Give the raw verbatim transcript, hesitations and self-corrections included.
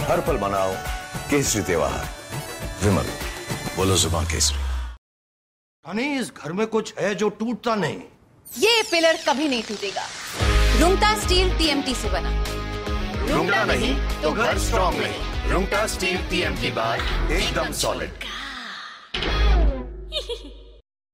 हर पल मनाओ केसरी त्योहार। विमल, बोलो जुबान केसरी। नहीं, इस घर में कुछ है जो टूटता नहीं। ये पिलर कभी नहीं टूटेगा। रुंगटा स्टील टीएमटी से बना। रुंगटा नहीं तो घर स्ट्रॉन्ग नहीं। रुंगटा स्टील टीएमटी बार एकदम सॉलिड।